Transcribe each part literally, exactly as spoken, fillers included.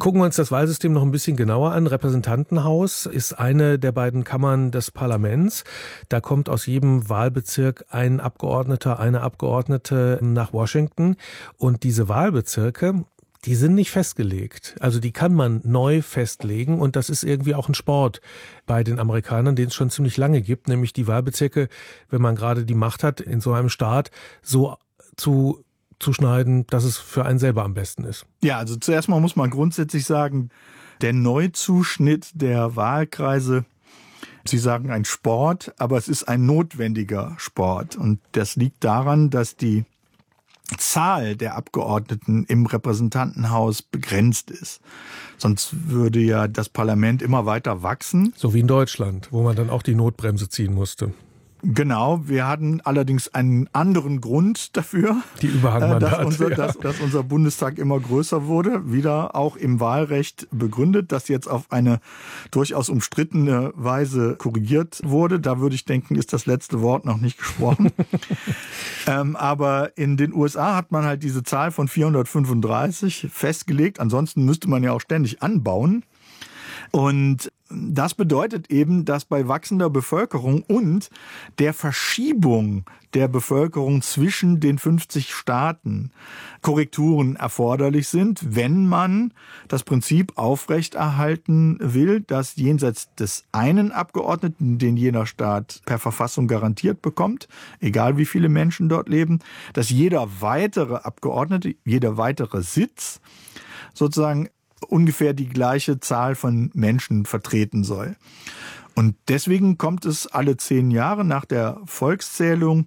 Gucken wir uns das Wahlsystem noch ein bisschen genauer an. Repräsentantenhaus ist eine der beiden Kammern des Parlaments. Da kommt aus jedem Wahlbezirk ein Abgeordneter, eine Abgeordnete nach Washington. Und diese Wahlbezirke, die sind nicht festgelegt. Also die kann man neu festlegen und das ist irgendwie auch ein Sport bei den Amerikanern, den es schon ziemlich lange gibt, nämlich die Wahlbezirke, wenn man gerade die Macht hat, in so einem Staat so zu zuschneiden, dass es für einen selber am besten ist. Ja, also zuerst mal muss man grundsätzlich sagen, der Neuzuschnitt der Wahlkreise, Sie sagen ein Sport, aber es ist ein notwendiger Sport. Und das liegt daran, dass die Zahl der Abgeordneten im Repräsentantenhaus begrenzt ist. Sonst würde ja das Parlament immer weiter wachsen. So wie in Deutschland, wo man dann auch die Notbremse ziehen musste. Genau, wir hatten allerdings einen anderen Grund dafür, die Überhangmandate, dass unser, ja. dass, dass unser Bundestag immer größer wurde, wieder auch im Wahlrecht begründet, das jetzt auf eine durchaus umstrittene Weise korrigiert wurde. Da würde ich denken, ist das letzte Wort noch nicht gesprochen. ähm, aber in den U S A hat man halt diese Zahl von vierhundertfünfunddreißig festgelegt. Ansonsten müsste man ja auch ständig anbauen. Und das bedeutet eben, dass bei wachsender Bevölkerung und der Verschiebung der Bevölkerung zwischen den fünfzig Staaten Korrekturen erforderlich sind, wenn man das Prinzip aufrechterhalten will, dass jenseits des einen Abgeordneten, den jener Staat per Verfassung garantiert bekommt, egal wie viele Menschen dort leben, dass jeder weitere Abgeordnete, jeder weitere Sitz sozusagen ungefähr die gleiche Zahl von Menschen vertreten soll. Und deswegen kommt es alle zehn Jahre nach der Volkszählung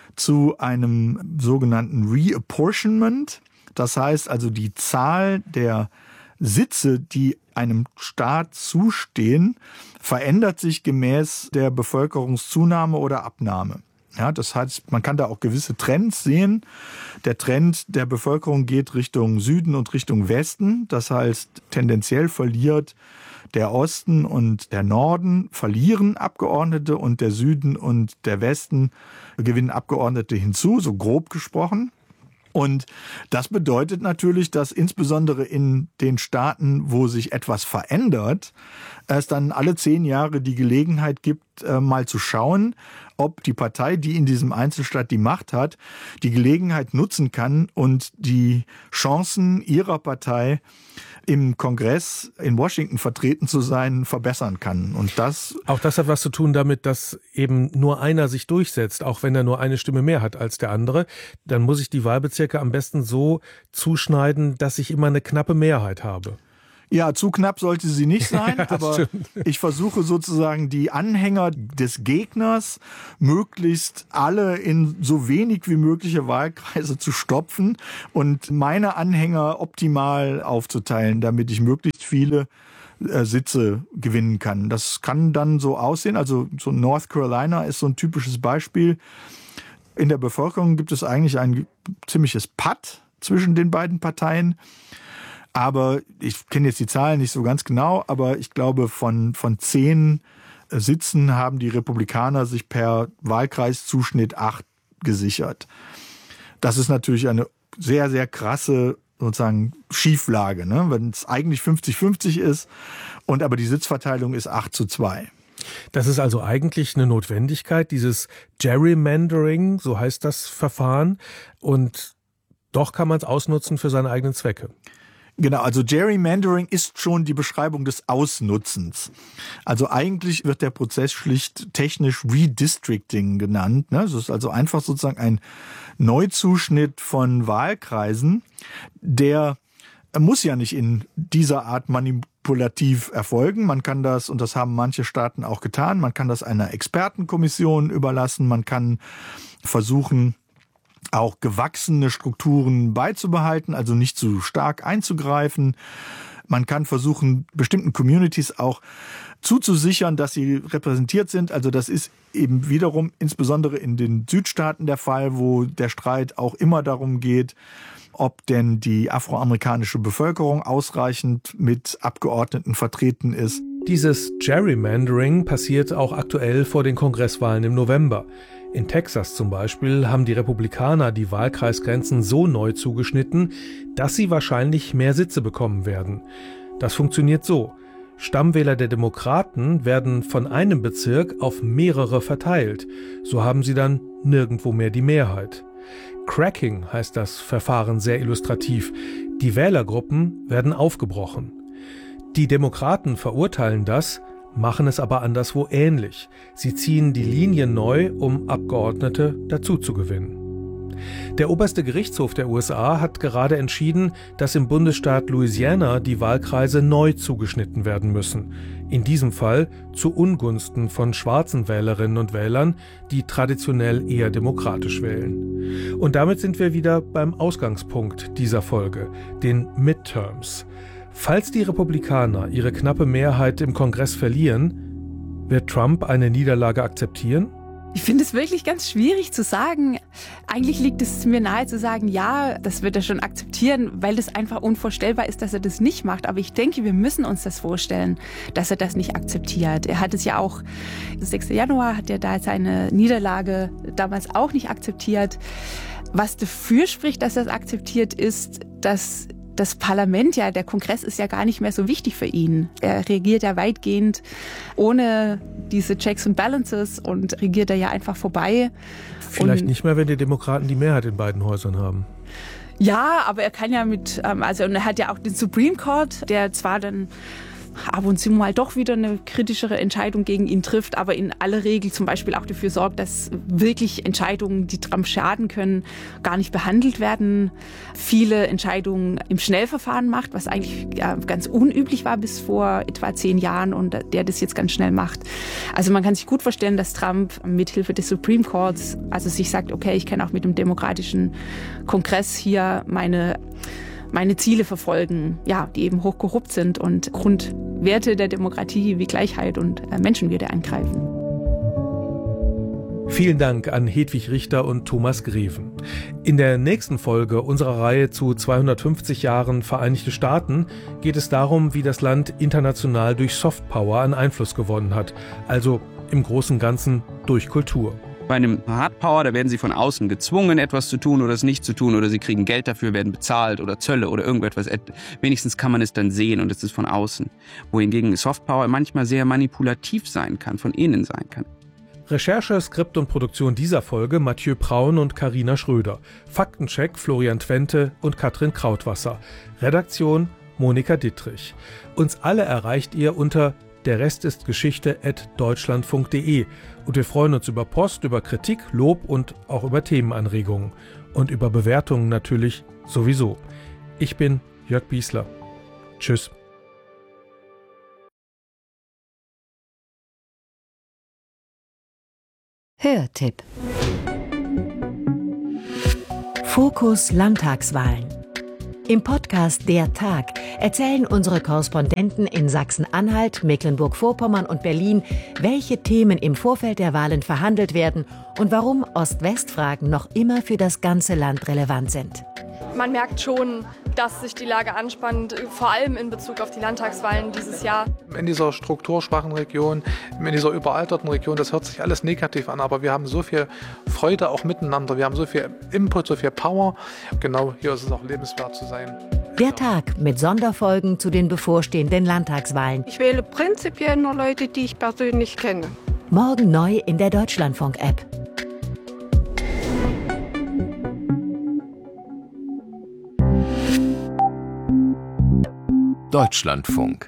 zu einem sogenannten Reapportionment. Das heißt also, die Zahl der Sitze, die einem Staat zustehen, verändert sich gemäß der Bevölkerungszunahme oder Abnahme. Ja, das heißt, man kann da auch gewisse Trends sehen. Der Trend der Bevölkerung geht Richtung Süden und Richtung Westen. Das heißt, tendenziell verliert der Osten und der Norden verlieren Abgeordnete und der Süden und der Westen gewinnen Abgeordnete hinzu, so grob gesprochen. Und das bedeutet natürlich, dass insbesondere in den Staaten, wo sich etwas verändert, es dann alle zehn Jahre die Gelegenheit gibt, mal zu schauen, ob die Partei, die in diesem Einzelstaat die Macht hat, die Gelegenheit nutzen kann und die Chancen ihrer Partei im Kongress in Washington vertreten zu sein, verbessern kann. Und das auch das hat was zu tun damit, dass eben nur einer sich durchsetzt, auch wenn er nur eine Stimme mehr hat als der andere. Dann muss ich die Wahlbezirke am besten so zuschneiden, dass ich immer eine knappe Mehrheit habe. Ja, zu knapp sollte sie nicht sein, ja, aber stimmt. Ich versuche sozusagen die Anhänger des Gegners möglichst alle in so wenig wie mögliche Wahlkreise zu stopfen und meine Anhänger optimal aufzuteilen, damit ich möglichst viele äh, Sitze gewinnen kann. Das kann dann so aussehen, also so North Carolina ist so ein typisches Beispiel. In der Bevölkerung gibt es eigentlich ein ziemliches Patt zwischen den beiden Parteien. Aber ich kenne jetzt die Zahlen nicht so ganz genau, aber ich glaube, von, von zehn Sitzen haben die Republikaner sich per Wahlkreiszuschnitt acht gesichert. Das ist natürlich eine sehr, sehr krasse sozusagen Schieflage, ne? Wenn es eigentlich fünfzig fünfzig ist und aber die Sitzverteilung ist acht zu zwei. Das ist also eigentlich eine Notwendigkeit, dieses Gerrymandering, so heißt das Verfahren. Und doch kann man es ausnutzen für seine eigenen Zwecke. Genau, also Gerrymandering ist schon die Beschreibung des Ausnutzens. Also eigentlich wird der Prozess schlicht technisch Redistricting genannt. Es ist also einfach sozusagen ein Neuzuschnitt von Wahlkreisen, der muss ja nicht in dieser Art manipulativ erfolgen. Man kann das, und das haben manche Staaten auch getan, man kann das einer Expertenkommission überlassen, man kann versuchen, auch gewachsene Strukturen beizubehalten, also nicht zu stark einzugreifen. Man kann versuchen, bestimmten Communities auch zuzusichern, dass sie repräsentiert sind. Also das ist eben wiederum insbesondere in den Südstaaten der Fall, wo der Streit auch immer darum geht, ob denn die afroamerikanische Bevölkerung ausreichend mit Abgeordneten vertreten ist. Dieses Gerrymandering passiert auch aktuell vor den Kongresswahlen im November. In Texas zum Beispiel haben die Republikaner die Wahlkreisgrenzen so neu zugeschnitten, dass sie wahrscheinlich mehr Sitze bekommen werden. Das funktioniert so. Stammwähler der Demokraten werden von einem Bezirk auf mehrere verteilt. So haben sie dann nirgendwo mehr die Mehrheit. Cracking heißt das Verfahren sehr illustrativ. Die Wählergruppen werden aufgebrochen. Die Demokraten verurteilen das, machen es aber anderswo ähnlich. Sie ziehen die Linien neu, um Abgeordnete dazuzugewinnen. Der oberste Gerichtshof der U S A hat gerade entschieden, dass im Bundesstaat Louisiana die Wahlkreise neu zugeschnitten werden müssen. In diesem Fall zu Ungunsten von schwarzen Wählerinnen und Wählern, die traditionell eher demokratisch wählen. Und damit sind wir wieder beim Ausgangspunkt dieser Folge, den Midterms. Falls die Republikaner ihre knappe Mehrheit im Kongress verlieren, wird Trump eine Niederlage akzeptieren? Ich finde es wirklich ganz schwierig zu sagen. Eigentlich liegt es mir nahe zu sagen, ja, das wird er schon akzeptieren, weil es einfach unvorstellbar ist, dass er das nicht macht. Aber ich denke, wir müssen uns das vorstellen, dass er das nicht akzeptiert. Er hat es ja auch, der sechster Januar hat er da seine Niederlage damals auch nicht akzeptiert. Was dafür spricht, dass er es akzeptiert, ist, dass das Parlament, ja, der Kongress ist ja gar nicht mehr so wichtig für ihn. Er regiert ja weitgehend ohne diese Checks and Balances und regiert er ja einfach vorbei. Vielleicht und nicht mehr, wenn die Demokraten die Mehrheit in beiden Häusern haben. Ja, aber er kann ja mit, also und er hat ja auch den Supreme Court, der zwar dann ab und zu mal doch wieder eine kritischere Entscheidung gegen ihn trifft, aber in aller Regel zum Beispiel auch dafür sorgt, dass wirklich Entscheidungen, die Trump schaden können, gar nicht behandelt werden. Viele Entscheidungen im Schnellverfahren macht, was eigentlich ja, ganz unüblich war bis vor etwa zehn Jahren und der das jetzt ganz schnell macht. Also man kann sich gut vorstellen, dass Trump mithilfe des Supreme Courts also sich sagt, okay, ich kann auch mit dem demokratischen Kongress hier meine meine Ziele verfolgen, ja, die eben hochkorrupt sind und Grundwerte der Demokratie wie Gleichheit und Menschenwürde angreifen. Vielen Dank an Hedwig Richter und Thomas Greven. In der nächsten Folge unserer Reihe zu zweihundertfünfzig Jahren Vereinigte Staaten geht es darum, wie das Land international durch Softpower an Einfluss gewonnen hat, also im Großen und Ganzen durch Kultur. Bei einem Hardpower, da werden sie von außen gezwungen, etwas zu tun oder es nicht zu tun, oder sie kriegen Geld dafür, werden bezahlt oder Zölle oder irgendetwas. Wenigstens kann man es dann sehen und es ist von außen. Wohingegen Softpower manchmal sehr manipulativ sein kann, von innen sein kann. Recherche, Skript und Produktion dieser Folge Mathieu Braun und Carina Schröder. Faktencheck Florian Twente und Katrin Krautwasser. Redaktion Monika Dittrich. Uns alle erreicht ihr unter der Rest ist Geschichte at deutschlandfunk punkt de und wir freuen uns über Post, über Kritik, Lob und auch über Themenanregungen und über Bewertungen natürlich sowieso. Ich bin Jörg Biesler. Tschüss. Hörtipp. Fokus Landtagswahlen. Im Podcast Der Tag erzählen unsere Korrespondenten in Sachsen-Anhalt, Mecklenburg-Vorpommern und Berlin, welche Themen im Vorfeld der Wahlen verhandelt werden und warum Ost-West-Fragen noch immer für das ganze Land relevant sind. Man merkt schon, dass sich die Lage anspannt, vor allem in Bezug auf die Landtagswahlen dieses Jahr. In dieser strukturschwachen Region, in dieser überalterten Region, das hört sich alles negativ an, aber wir haben so viel Freude auch miteinander, wir haben so viel Input, so viel Power. Genau, hier ist es auch lebenswert zu sein. Der Tag mit Sonderfolgen zu den bevorstehenden Landtagswahlen. Ich wähle prinzipiell nur Leute, die ich persönlich kenne. Morgen neu in der Deutschlandfunk-App. Deutschlandfunk.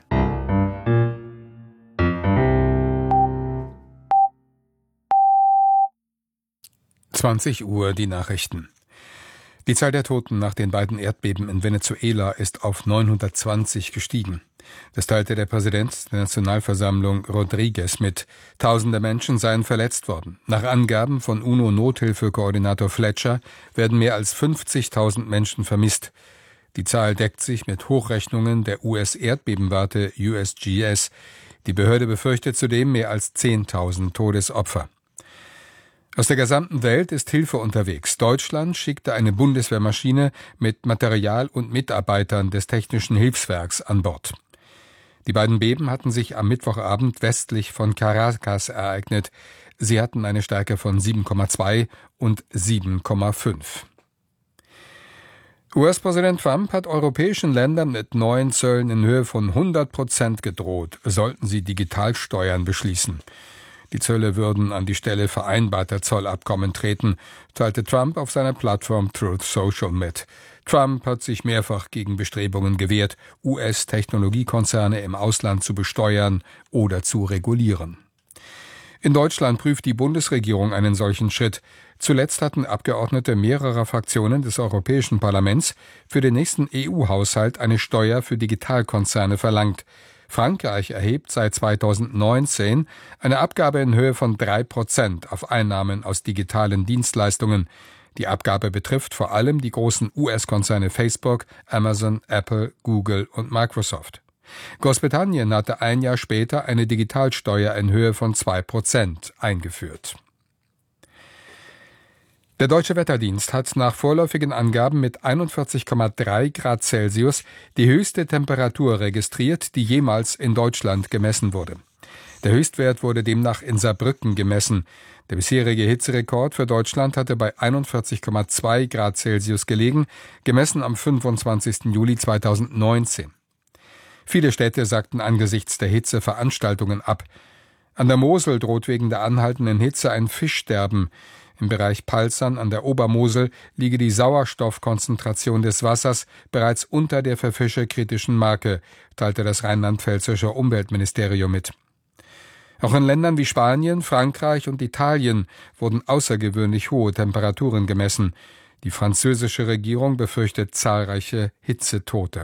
zwanzig Uhr die Nachrichten. Die Zahl der Toten nach den beiden Erdbeben in Venezuela ist auf neunhundertzwanzig gestiegen. Das teilte der Präsident der Nationalversammlung Rodriguez mit. Tausende Menschen seien verletzt worden. Nach Angaben von UNO-Nothilfekoordinator Fletcher werden mehr als fünfzigtausend Menschen vermisst. Die Zahl deckt sich mit Hochrechnungen der U S-Erdbebenwarte U S G S. Die Behörde befürchtet zudem mehr als zehntausend Todesopfer. Aus der gesamten Welt ist Hilfe unterwegs. Deutschland schickte eine Bundeswehrmaschine mit Material und Mitarbeitern des Technischen Hilfswerks an Bord. Die beiden Beben hatten sich am Mittwochabend westlich von Caracas ereignet. Sie hatten eine Stärke von sieben Komma zwei und sieben Komma fünf. U S-Präsident Trump hat europäischen Ländern mit neuen Zöllen in Höhe von hundert Prozent gedroht, sollten sie Digitalsteuern beschließen. Die Zölle würden an die Stelle vereinbarter Zollabkommen treten, teilte Trump auf seiner Plattform Truth Social mit. Trump hat sich mehrfach gegen Bestrebungen gewehrt, U S-Technologiekonzerne im Ausland zu besteuern oder zu regulieren. In Deutschland prüft die Bundesregierung einen solchen Schritt. Zuletzt hatten Abgeordnete mehrerer Fraktionen des Europäischen Parlaments für den nächsten E U-Haushalt eine Steuer für Digitalkonzerne verlangt. Frankreich erhebt seit zweitausendneunzehn eine Abgabe in Höhe von drei Prozent auf Einnahmen aus digitalen Dienstleistungen. Die Abgabe betrifft vor allem die großen U S-Konzerne Facebook, Amazon, Apple, Google und Microsoft. Großbritannien hatte ein Jahr später eine Digitalsteuer in Höhe von zwei Prozent eingeführt. Der Deutsche Wetterdienst hat nach vorläufigen Angaben mit einundvierzig Komma drei Grad Celsius die höchste Temperatur registriert, die jemals in Deutschland gemessen wurde. Der Höchstwert wurde demnach in Saarbrücken gemessen. Der bisherige Hitzerekord für Deutschland hatte bei einundvierzig Komma zwei Grad Celsius gelegen, gemessen am fünfundzwanzigsten Juli zweitausendneunzehn. Viele Städte sagten angesichts der Hitze Veranstaltungen ab. An der Mosel droht wegen der anhaltenden Hitze ein Fischsterben. Im Bereich Palzern an der Obermosel liege die Sauerstoffkonzentration des Wassers bereits unter der für Fische kritischen Marke, teilte das rheinland-pfälzische Umweltministerium mit. Auch in Ländern wie Spanien, Frankreich und Italien wurden außergewöhnlich hohe Temperaturen gemessen. Die französische Regierung befürchtet zahlreiche Hitzetote.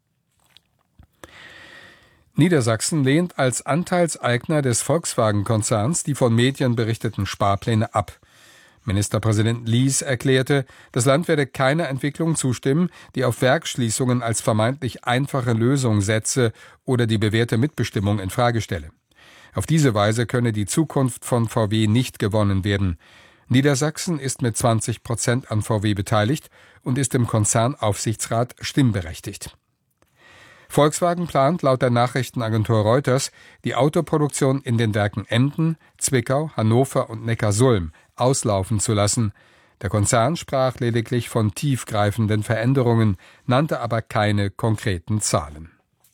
Niedersachsen lehnt als Anteilseigner des Volkswagen-Konzerns die von Medien berichteten Sparpläne ab. Ministerpräsident Lies erklärte, das Land werde keiner Entwicklung zustimmen, die auf Werksschließungen als vermeintlich einfache Lösung setze oder die bewährte Mitbestimmung in Frage stelle. Auf diese Weise könne die Zukunft von V W nicht gewonnen werden. Niedersachsen ist mit zwanzig Prozent an V W beteiligt und ist im Konzernaufsichtsrat stimmberechtigt. Volkswagen plant laut der Nachrichtenagentur Reuters, die Autoproduktion in den Werken Emden, Zwickau, Hannover und Neckarsulm auslaufen zu lassen. Der Konzern sprach lediglich von tiefgreifenden Veränderungen, nannte aber keine konkreten Zahlen.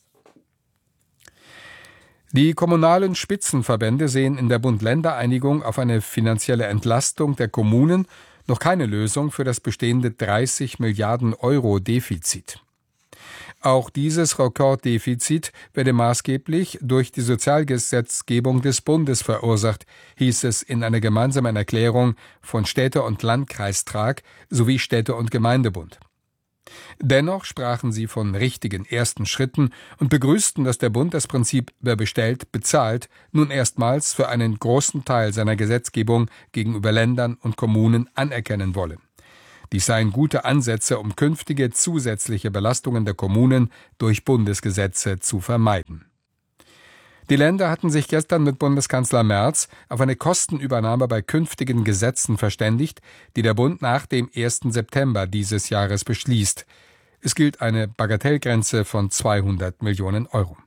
Die kommunalen Spitzenverbände sehen in der Bund-Länder-Einigung auf eine finanzielle Entlastung der Kommunen noch keine Lösung für das bestehende dreißig Milliarden Euro Defizit. Auch dieses Rekorddefizit werde maßgeblich durch die Sozialgesetzgebung des Bundes verursacht, hieß es in einer gemeinsamen Erklärung von Städte- und Landkreistrag sowie Städte- und Gemeindebund. Dennoch sprachen sie von richtigen ersten Schritten und begrüßten, dass der Bund das Prinzip »Wer bestellt, bezahlt« nun erstmals für einen großen Teil seiner Gesetzgebung gegenüber Ländern und Kommunen anerkennen wolle. Dies seien gute Ansätze, um künftige zusätzliche Belastungen der Kommunen durch Bundesgesetze zu vermeiden. Die Länder hatten sich gestern mit Bundeskanzler Merz auf eine Kostenübernahme bei künftigen Gesetzen verständigt, die der Bund nach dem ersten September dieses Jahres beschließt. Es gilt eine Bagatellgrenze von zweihundert Millionen Euro.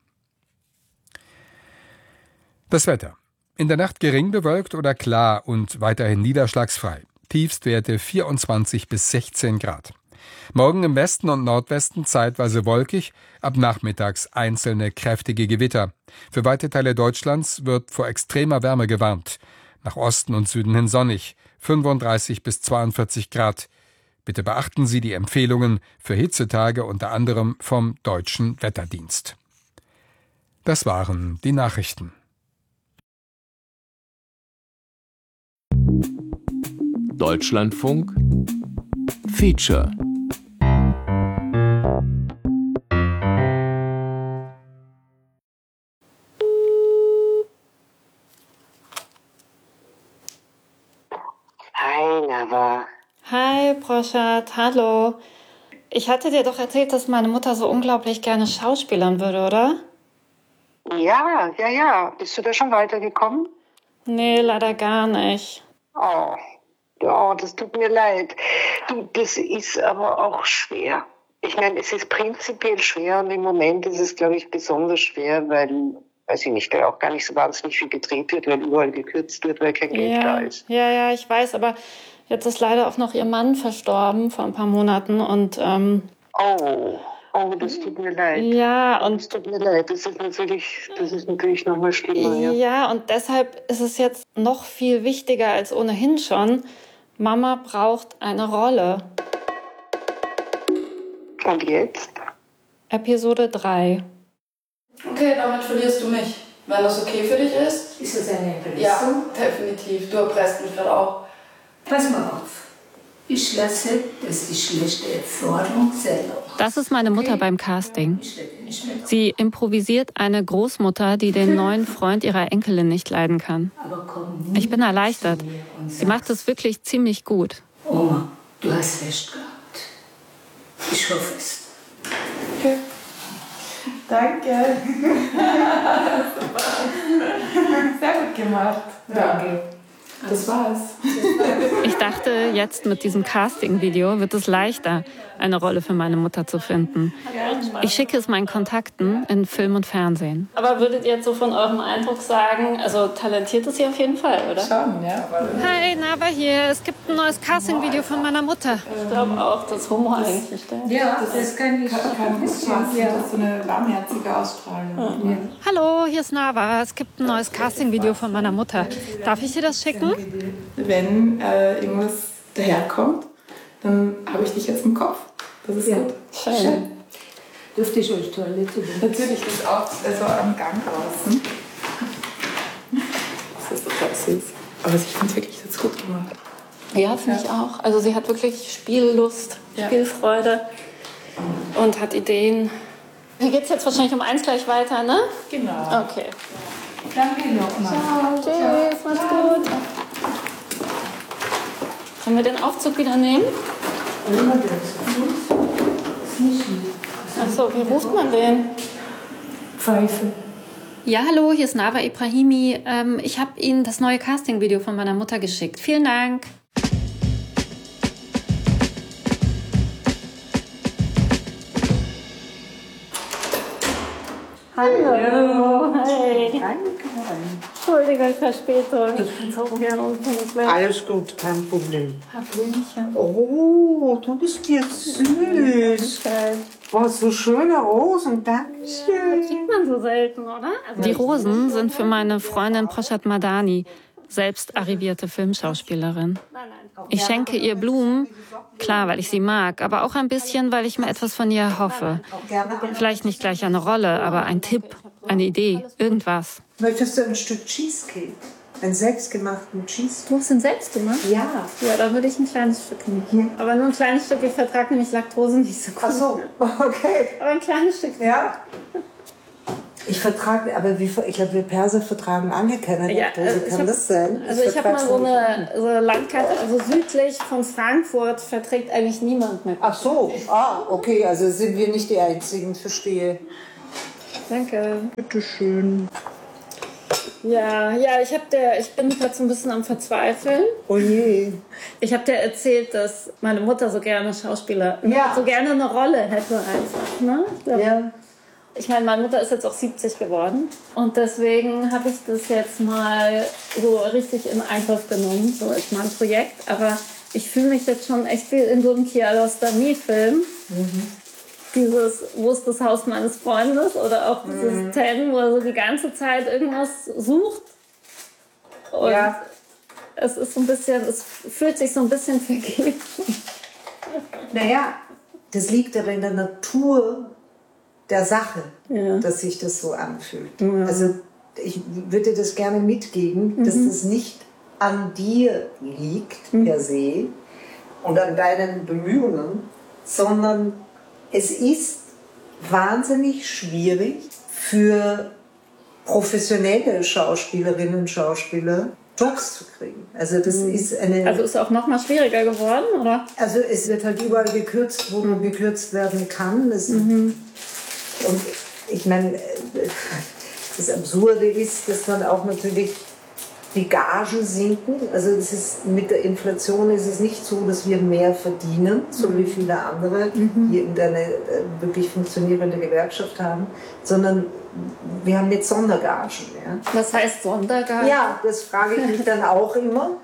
Das Wetter. In der Nacht gering bewölkt oder klar und weiterhin niederschlagsfrei. Tiefstwerte vierundzwanzig bis sechzehn Grad. Morgen im Westen und Nordwesten zeitweise wolkig, ab nachmittags einzelne kräftige Gewitter. Für weite Teile Deutschlands wird vor extremer Wärme gewarnt. Nach Osten und Süden hin sonnig, fünfunddreißig bis zweiundvierzig Grad. Bitte beachten Sie die Empfehlungen für Hitzetage unter anderem vom Deutschen Wetterdienst. Das waren die Nachrichten. Deutschlandfunk Feature. Hi, Nava. Hi, Proschat, hallo. Ich hatte dir doch erzählt, dass meine Mutter so unglaublich gerne schauspielern würde, oder? Ja, ja, ja. Bist du da schon weitergekommen? Nee, leider gar nicht. Oh, oh, das tut mir leid. Du, das ist aber auch schwer. Ich meine, es ist prinzipiell schwer und im Moment ist es, glaube ich, besonders schwer, weil, weiß ich nicht, weil auch gar nicht so wahnsinnig viel gedreht wird, weil überall gekürzt wird, weil kein Geld ja, da ist. Ja, ja, ich weiß, aber Jetzt ist leider auch noch ihr Mann verstorben vor ein paar Monaten und ähm, oh, oh, das tut mir leid. Ja, und das tut mir leid. Das ist natürlich, das ist natürlich noch mal schlimmer. Ja. ja, und deshalb ist es jetzt noch viel wichtiger als ohnehin schon. Mama braucht eine Rolle. Und jetzt? Episode drei. Okay, damit verlierst du mich. Wenn das okay für dich ist. Ist das eine Erpressung? Ja, definitiv. Du erpresst mich gerade auch. Pass mal auf. Ich lasse das Geschlecht der Forderung selber. Das ist meine Mutter beim Casting. Sie improvisiert eine Großmutter, die den neuen Freund ihrer Enkelin nicht leiden kann. Ich bin erleichtert. Sie macht es wirklich ziemlich gut. Oma, du hast recht gehabt. Ich hoffe es. Okay. Danke. Sehr gut gemacht. Danke. Das war's. Ich dachte, jetzt mit diesem Casting-Video wird es leichter, eine Rolle für meine Mutter zu finden. Ich schicke es meinen Kontakten in Film und Fernsehen. Aber würdet ihr jetzt so von eurem Eindruck sagen, also talentiert ist sie auf jeden Fall, oder? Schon, ja. Hi, Nava hier. Es gibt ein neues Casting-Video von meiner Mutter. Ich glaube auch, dass Homo eigentlich stimmt. Ja, das, das kann ich kann bisschen. Ja. Das ist so eine warmherzige Ausstrahlung. Ja. Ja. Hallo, hier ist Nava. Es gibt ein neues Casting-Video von meiner Mutter. Darf ich dir das schicken? Wenn äh, irgendwas daherkommt, dann habe ich dich jetzt im Kopf. Das ist ja gut. Schön. Schön. Dürfte ich euch Toilette benutzen? Natürlich, das ist auch so am Gang draußen. Das ist total süß. Aber ich finde es wirklich jetzt gut gemacht. Ja, finde ja. ich auch. Also sie hat wirklich Spiellust, ja. Spielfreude und hat Ideen. Hier geht es jetzt wahrscheinlich um eins gleich weiter, ne? Genau. Okay. Danke nochmal. Ciao, tschüss, mach's gut. Können wir den Aufzug wieder nehmen? Achso, wie ruft man den? Pfeife. Ja, hallo, hier ist Nava Ibrahimi. Ähm, ich habe Ihnen das neue Casting-Video von meiner Mutter geschickt. Vielen Dank. Hallo. Hi. Entschuldige Verspätung. Ich bin so gerne unpünktlich. Alles gut, kein Problem. Blümchen. Oh, du bist jetzt süß. Was, so schöne Rosen, dankeschön. Das sieht man so selten, oder? Die Rosen sind für meine Freundin Proshat Madani, selbst arrivierte Filmschauspielerin. Ich schenke ihr Blumen, klar, weil ich sie mag, aber auch ein bisschen, weil ich mir etwas von ihr hoffe. Vielleicht nicht gleich eine Rolle, aber ein Tipp, eine Idee, irgendwas. Möchtest du ein Stück Cheesecake? Einen selbstgemachten Cheesecake? Du hast ihn selbst gemacht? Ja. Ja, da würde ich ein kleines Stück nehmen. Aber nur ein kleines Stück, ich vertrage nämlich Laktose nicht so gut. Ach so, okay. Aber ein kleines Stück. Ja. Ich vertrage, aber wir, ich glaube, wir Perser vertragen alle keine Laktose. Ja, Kann hab, das sein? Also ich, ich habe mal so eine, so eine Landkarte, also südlich von Frankfurt verträgt eigentlich niemand mit. Ach so, ah, okay, also sind wir nicht die Einzigen, verstehe. Danke. Bitteschön. Ja, ja, ich, hab der, ich bin gerade so ein bisschen am Verzweifeln. Oh je. Ich habe dir erzählt, dass meine Mutter so gerne Schauspieler, ja. so gerne eine Rolle hätte einfach. Ne? Ich glaub, ja. Ich meine, meine Mutter ist jetzt auch siebzig geworden und deswegen habe ich das jetzt mal so richtig in Angriff genommen, so als mein Projekt. Aber ich fühle mich jetzt schon echt wie in so einem Kiarostami-Film. Mhm. Dieses, wo ist das Haus meines Freundes? Oder auch dieses mhm. Ten, wo er so die ganze Zeit irgendwas sucht. Und ja. es ist so ein bisschen, es fühlt sich so ein bisschen vergeben. Naja, das liegt aber in der Natur der Sache, ja. dass sich das so anfühlt. Ja. Also ich würde das gerne mitgeben, mhm. dass das nicht an dir liegt mhm. per se und an deinen Bemühungen, sondern es ist wahnsinnig schwierig für professionelle Schauspielerinnen und Schauspieler Jobs zu kriegen. Also das mhm. ist eine. Also ist es auch noch mal schwieriger geworden, oder? Also es wird halt überall gekürzt, wo mhm. gekürzt werden kann. Das, mhm. Und ich meine, das Absurde ist, dass dann auch natürlich die Gagen sinken. Also das ist, mit der Inflation ist es nicht so, dass wir mehr verdienen, so wie viele andere, mhm. die eine äh, wirklich funktionierende Gewerkschaft haben, sondern wir haben jetzt Sondergagen. Ja. Was heißt Sondergagen? Ja, das frage ich mich dann auch immer.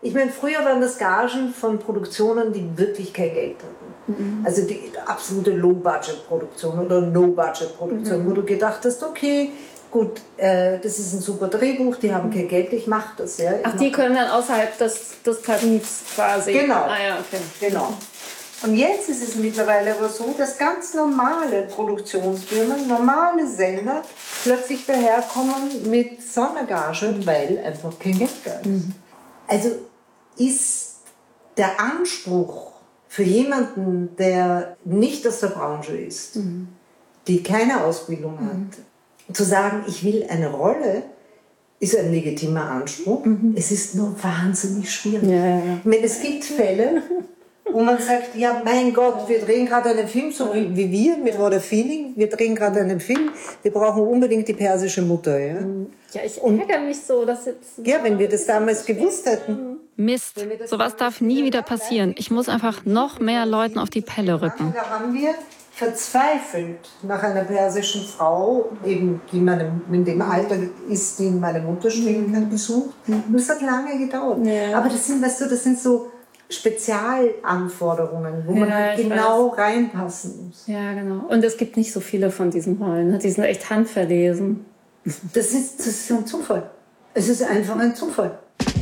Ich meine, früher waren das Gagen von Produktionen, die wirklich kein Geld hatten. Mhm. Also die absolute Low-Budget-Produktion oder No-Budget-Produktion, mhm. wo du gedacht hast, okay, gut, äh, das ist ein super Drehbuch, die haben kein Geld, ich mache das. Ja. Ich Ach, die können dann außerhalb des, des Tarifs quasi. Genau. Ah, ja, okay. Genau. Und jetzt ist es mittlerweile aber so, dass ganz normale Produktionsfirmen, normale Sender plötzlich daherkommen mit Sondergagen, weil einfach kein Geld da ist. Mhm. Also ist der Anspruch für jemanden, der nicht aus der Branche ist, mhm. die keine Ausbildung mhm. hat, zu sagen, ich will eine Rolle, ist ein legitimer Anspruch. Mhm. Es ist nur wahnsinnig schwierig. Ja, ja. Ich meine, es gibt Fälle, wo man sagt, ja, mein Gott, wir drehen gerade einen Film, so wie, wie wir mit What a Feeling, wir drehen gerade einen Film, wir brauchen unbedingt die persische Mutter. Ja, ja ich ärgere mich so, dass jetzt... Ja, wenn wir das damals gewusst hätten. Mist, sowas darf nie wieder passieren. Ich muss einfach noch mehr Leuten auf die Pelle rücken. Da haben wir verzweifelt nach einer persischen Frau, eben die meine, in dem Alter ist, die meine Mutter spielen kann, gesucht. Das hat lange gedauert. Ja. Aber das sind, weißt du, das sind so Spezialanforderungen, wo man ja, genau weiß. reinpassen muss. Ja, genau. Und es gibt nicht so viele von diesen Rollen. Die sind echt handverlesen. Das ist, das ist ein Zufall. Es ist einfach ein Zufall.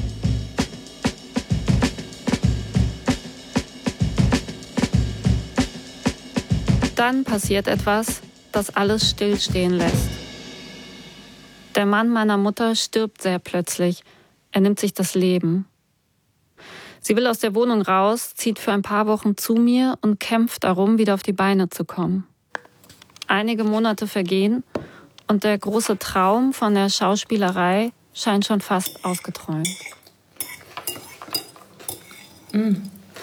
Dann passiert etwas, das alles stillstehen lässt. Der Mann meiner Mutter stirbt sehr plötzlich. Er nimmt sich das Leben. Sie will aus der Wohnung raus, zieht für ein paar Wochen zu mir und kämpft darum, wieder auf die Beine zu kommen. Einige Monate vergehen und der große Traum von der Schauspielerei scheint schon fast ausgeträumt. Mhm.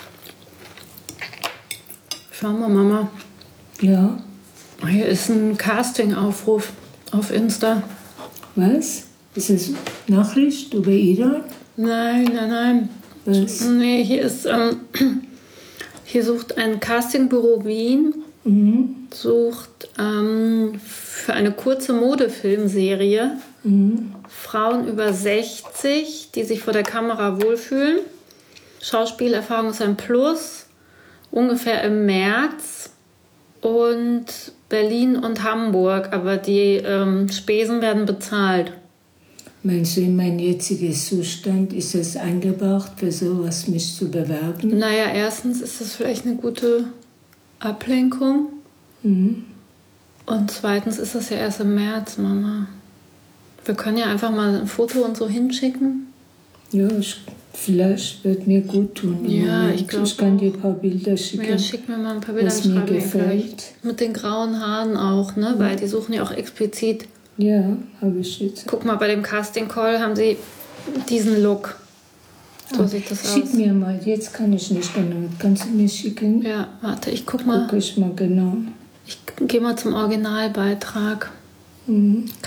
Schau mal, Mama. Ja? Hier ist ein Casting-Aufruf auf Insta. Was? Ist das Nachricht über Iran? Nein, nein, nein. Was? Nee, hier ist, ähm, hier sucht ein Castingbüro Wien, Mhm. sucht ähm, für eine kurze Modefilmserie Mhm. Frauen über sechzig, die sich vor der Kamera wohlfühlen. Schauspielerfahrung ist ein Plus, ungefähr im März. Und Berlin und Hamburg, aber die ähm, Spesen werden bezahlt. Meinst du, in mein jetziges Zustand ist es angebracht, für sowas mich zu bewerben? Naja, erstens ist das vielleicht eine gute Ablenkung. Mhm. Und zweitens ist das ja erst im März, Mama. Wir können ja einfach mal ein Foto und so hinschicken. Ja, ich, vielleicht wird mir gut tun. Ja, Moment. ich glaube. Ich kann dir ein paar Bilder schicken. Ja, schick mir mal ein paar Bilder, was dann mir schreibe ich gefällt. gleich. Mit den grauen Haaren auch, ne? Weil die suchen ja auch explizit. Ja, habe ich jetzt. Guck mal, bei dem Casting Call haben sie diesen Look. So ah, sieht das schick aus. Schick mir mal, jetzt kann ich nicht genau. Kannst du mir schicken? Ja, warte, ich guck mal. Guck ich mal genau. Ich gehe mal zum Originalbeitrag. Mhm.